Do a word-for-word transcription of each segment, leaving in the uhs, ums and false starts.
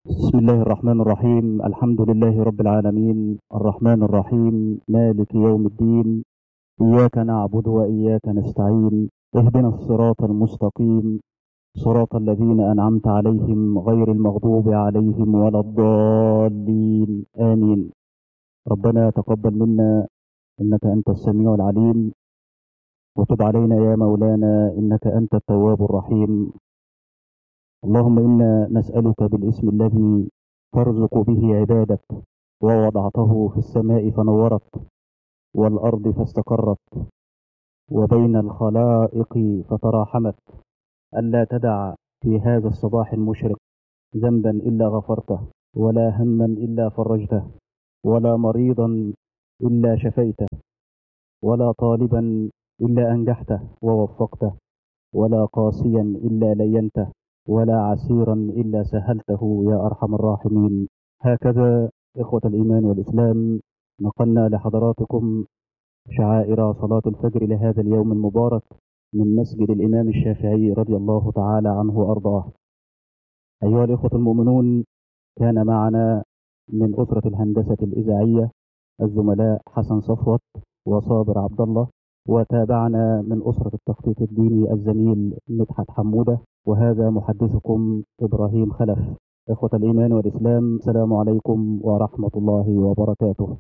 بسم الله الرحمن الرحيم. الحمد لله رب العالمين، الرحمن الرحيم، مالك يوم الدين. إياك نعبد وإياك نستعين. اهدنا الصراط المستقيم، صراط الذين أنعمت عليهم غير المغضوب عليهم ولا الضالين، آمين. ربنا تقبل منا إنك أنت السميع العليم، وتب علينا يا مولانا إنك أنت التواب الرحيم. اللهم إنا نسألك بالاسم الذي ترزق به عبادك، ووضعته في السماء فنورت، والأرض فاستقرت، وبين الخلائق فتراحمت، ألا تدع في هذا الصباح المشرق ذنبا إلا غفرته، ولا هما إلا فرجته، ولا مريضا إلا شفيته، ولا طالبا إلا أنجحته ووفقته، ولا قاسيا إلا لينته، ولا عسيرا إلا سهلته يا أرحم الراحمين. هكذا إخوة الإيمان والإسلام نقلنا لحضراتكم شعائر صلاة الفجر لهذا اليوم المبارك من مسجد الإمام الشافعي رضي الله تعالى عنه وأرضاه. أيها الإخوة المؤمنون، كان معنا من أسرة الهندسة الإذاعية الزملاء حسن صفوت وصابر عبد الله، وتابعنا من أسرة التخطيط الديني الزميل مدحت حمودة، وهذا محدثكم إبراهيم خلف. إخوة الإيمان والإسلام، السلام عليكم ورحمة الله وبركاته.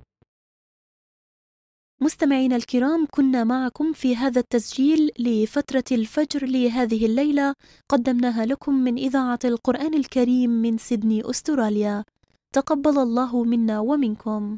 مستمعينا الكرام، كنا معكم في هذا التسجيل لفترة الفجر لهذه الليلة، قدمناها لكم من إذاعة القرآن الكريم من سيدني أستراليا. تقبل الله منا ومنكم.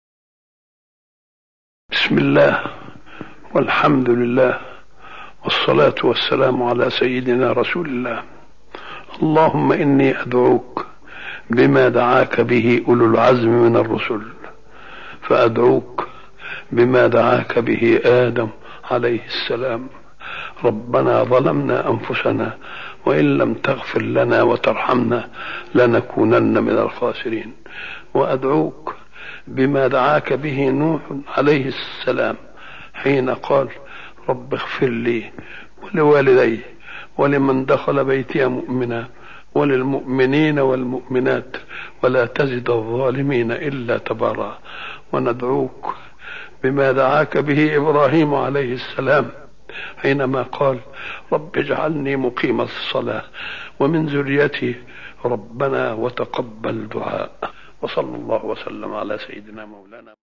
بسم الله والحمد لله والصلاة والسلام على سيدنا رسول الله. اللهم إني أدعوك بما دعاك به أولو العزم من الرسل، فأدعوك بما دعاك به آدم عليه السلام. ربنا ظلمنا أنفسنا وإن لم تغفر لنا وترحمنا لنكونن من الخاسرين. وأدعوك بما دعاك به نوح عليه السلام حين قال رب اغفر لي ولوالدي ولمن دخل بيتي مؤمنا وللمؤمنين والمؤمنات ولا تزد الظالمين إلا تبارا. وندعوك بما دعاك به إبراهيم عليه السلام حينما قال رب اجعلني مقيم الصلاة ومن ذريتي ربنا وتقبل دعاء. وصلى الله وسلم على سيدنا مولانا